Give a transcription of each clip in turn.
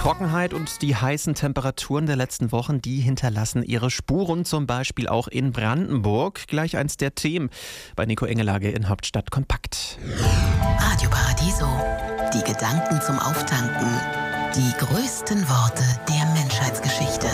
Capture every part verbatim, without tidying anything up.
Trockenheit und die heißen Temperaturen der letzten Wochen, die hinterlassen ihre Spuren, zum Beispiel auch in Brandenburg. Gleich eins der Themen bei Nico Engelage in Hauptstadt Kompakt. Radio Paradiso, die Gedanken zum Auftanken, die größten Worte der Menschheitsgeschichte.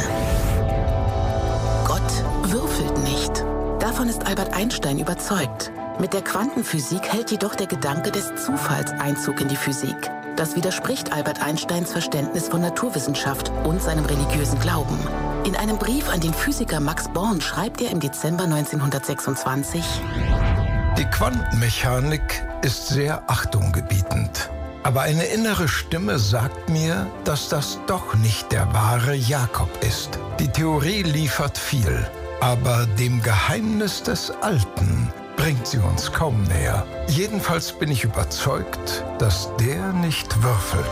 Gott würfelt nicht. Davon ist Albert Einstein überzeugt. Mit der Quantenphysik hält jedoch der Gedanke des Zufalls Einzug in die Physik. Das widerspricht Albert Einsteins Verständnis von Naturwissenschaft und seinem religiösen Glauben. In einem Brief an den Physiker Max Born schreibt er im Dezember neunzehnhundertsechsundzwanzig: Die Quantenmechanik ist sehr achtunggebietend. Aber eine innere Stimme sagt mir, dass das doch nicht der wahre Jakob ist. Die Theorie liefert viel, aber dem Geheimnis des Alten bringt sie uns kaum näher. Jedenfalls bin ich überzeugt, dass der nicht würfelt.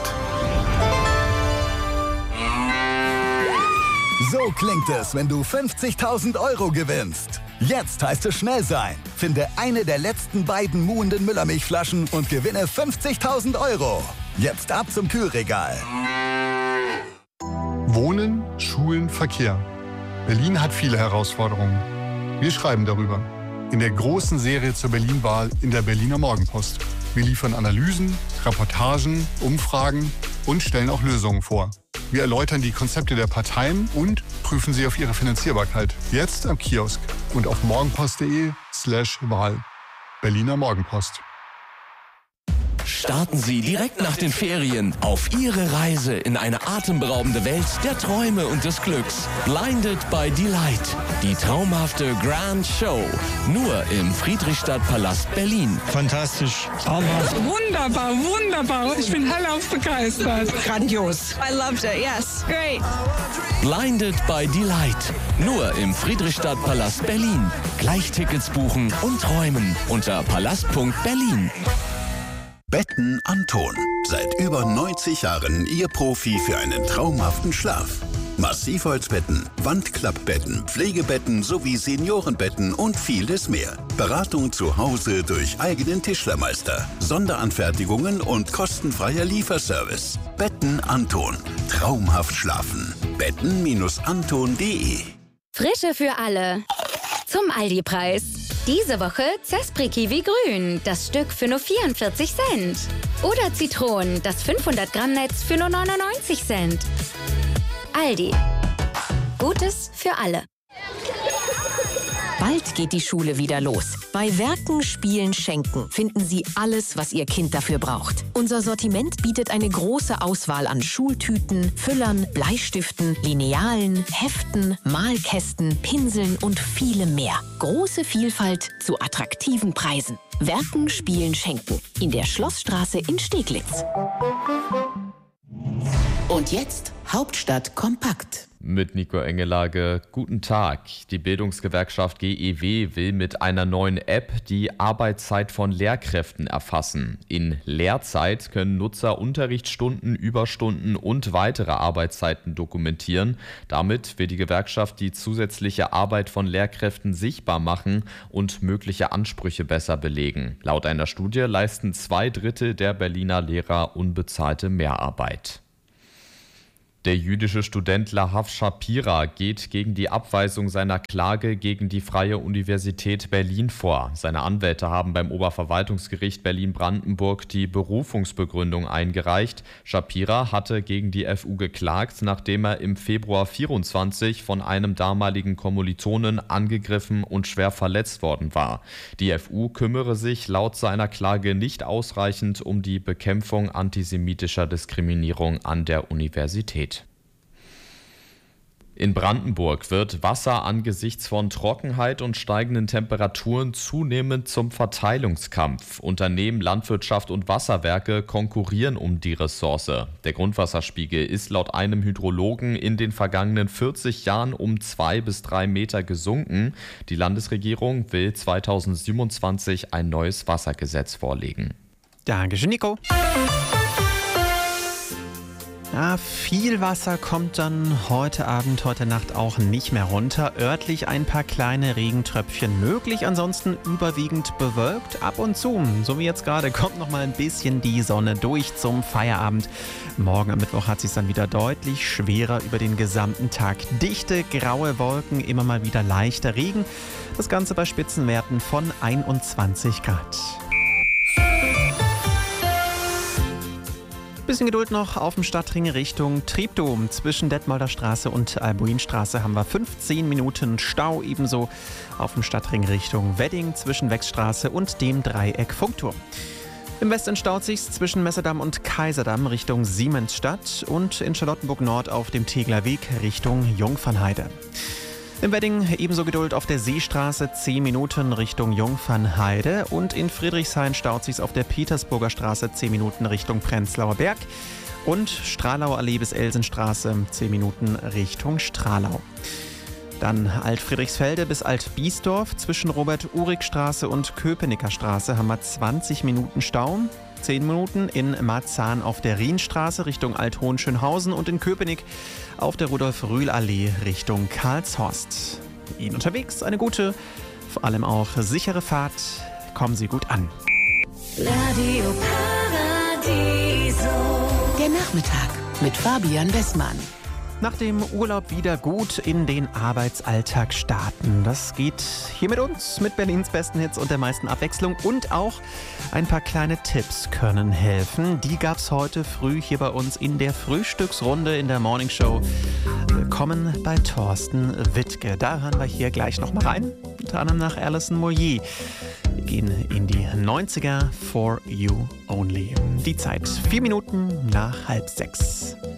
So klingt es, wenn du fünfzigtausend Euro gewinnst. Jetzt heißt es schnell sein. Finde eine der letzten beiden muhenden Müllermilchflaschen und gewinne fünfzigtausend Euro. Jetzt ab zum Kühlregal. Wohnen, Schulen, Verkehr. Berlin hat viele Herausforderungen. Wir schreiben darüber. In der großen Serie zur Berlin-Wahl in der Berliner Morgenpost. Wir liefern Analysen, Reportagen, Umfragen und stellen auch Lösungen vor. Wir erläutern die Konzepte der Parteien und prüfen sie auf ihre Finanzierbarkeit. Jetzt am Kiosk und auf morgenpost.de slash Wahl. Berliner Morgenpost. Starten Sie direkt nach den Ferien auf Ihre Reise in eine atemberaubende Welt der Träume und des Glücks. Blinded by Delight. Die traumhafte Grand Show. Nur im Friedrichstadtpalast Berlin. Fantastisch. Traumhaft. Wunderbar, wunderbar. Ich bin hellauf begeistert. Grandios. I loved it, yes. Great. Blinded by Delight. Nur im Friedrichstadtpalast Berlin. Gleich Tickets buchen und träumen unter palast punkt berlin. Betten Anton. Seit über neunzig Jahren Ihr Profi für einen traumhaften Schlaf. Massivholzbetten, Wandklappbetten, Pflegebetten sowie Seniorenbetten und vieles mehr. Beratung zu Hause durch eigenen Tischlermeister, Sonderanfertigungen und kostenfreier Lieferservice. Betten Anton. Traumhaft schlafen. betten Anton punkt de. Frische für alle. Zum Aldi-Preis. Diese Woche Zespri Kiwi Grün, das Stück für nur vierundvierzig Cent. Oder Zitronen, das fünfhundert Gramm Netz für nur neunundneunzig Cent. Aldi. Gutes für alle. Bald geht die Schule wieder los. Bei Werken, Spielen, Schenken finden Sie alles, was Ihr Kind dafür braucht. Unser Sortiment bietet eine große Auswahl an Schultüten, Füllern, Bleistiften, Linealen, Heften, Malkästen, Pinseln und vielem mehr. Große Vielfalt zu attraktiven Preisen. Werken, Spielen, Schenken. In der Schlossstraße in Steglitz. Und jetzt Hauptstadt kompakt. Mit Nico Engelage, guten Tag. Die Bildungsgewerkschaft G E W will mit einer neuen App die Arbeitszeit von Lehrkräften erfassen. In Lehrzeit können Nutzer Unterrichtsstunden, Überstunden und weitere Arbeitszeiten dokumentieren. Damit will die Gewerkschaft die zusätzliche Arbeit von Lehrkräften sichtbar machen und mögliche Ansprüche besser belegen. Laut einer Studie leisten zwei Drittel der Berliner Lehrer unbezahlte Mehrarbeit. Der jüdische Student Lahav Shapira geht gegen die Abweisung seiner Klage gegen die Freie Universität Berlin vor. Seine Anwälte haben beim Oberverwaltungsgericht Berlin-Brandenburg die Berufungsbegründung eingereicht. Shapira hatte gegen die F U geklagt, nachdem er im Februar vierundzwanzig von einem damaligen Kommilitonen angegriffen und schwer verletzt worden war. Die F U kümmere sich laut seiner Klage nicht ausreichend um die Bekämpfung antisemitischer Diskriminierung an der Universität. In Brandenburg wird Wasser angesichts von Trockenheit und steigenden Temperaturen zunehmend zum Verteilungskampf. Unternehmen, Landwirtschaft und Wasserwerke konkurrieren um die Ressource. Der Grundwasserspiegel ist laut einem Hydrologen in den vergangenen vierzig Jahren um zwei bis drei Meter gesunken. Die Landesregierung will zweitausendsiebenundzwanzig ein neues Wassergesetz vorlegen. Dankeschön, Nico. Ja, viel Wasser kommt dann heute Abend, heute Nacht auch nicht mehr runter. Örtlich ein paar kleine Regentröpfchen möglich, ansonsten überwiegend bewölkt. Ab und zu, so wie jetzt gerade, kommt noch mal ein bisschen die Sonne durch zum Feierabend. Morgen am Mittwoch hat es sich dann wieder deutlich schwerer über den gesamten Tag. Dichte, graue Wolken, immer mal wieder leichter Regen. Das Ganze bei Spitzenwerten von einundzwanzig Grad. Bisschen Geduld noch auf dem Stadtring Richtung Treptow. Zwischen Detmolder Straße und Albuinstraße haben wir fünfzehn Minuten Stau. Ebenso auf dem Stadtring Richtung Wedding zwischen Wechstraße und dem Dreieck Funkturm. Im Westen staut sich's zwischen Messedamm und Kaiserdamm Richtung Siemensstadt und in Charlottenburg-Nord auf dem Tegler Weg Richtung Jungfernheide. Im Wedding ebenso Geduld auf der Seestraße, zehn Minuten Richtung Jungfernheide. Und in Friedrichshain staut sich's auf der Petersburger Straße, zehn Minuten Richtung Prenzlauer Berg. Und Stralauer Allee bis Elsenstraße, zehn Minuten Richtung Stralau. Dann Alt-Friedrichsfelde bis Alt-Biesdorf. Zwischen Robert-Uhrig-Straße und Köpenicker Straße haben wir zwanzig Minuten Stau. zehn Minuten in Marzahn auf der Rienstraße Richtung Alt-Hohenschönhausen und in Köpenick auf der Rudolf-Rühl-Allee Richtung Karlshorst. Ihnen unterwegs eine gute, vor allem auch sichere Fahrt. Kommen Sie gut an. Radio Paradiso. Der Nachmittag mit Fabian Wessmann. Nach dem Urlaub wieder gut in den Arbeitsalltag starten. Das geht hier mit uns, mit Berlins besten Hits und der meisten Abwechslung. Und auch ein paar kleine Tipps können helfen. Die gab es heute früh hier bei uns in der Frühstücksrunde in der Morningshow. Willkommen bei Thorsten Wittke. Da hören wir hier gleich noch mal rein. Unter anderem nach Alison Moyet. Wir gehen in die neunziger, For You Only. Die Zeit vier Minuten nach halb sechs.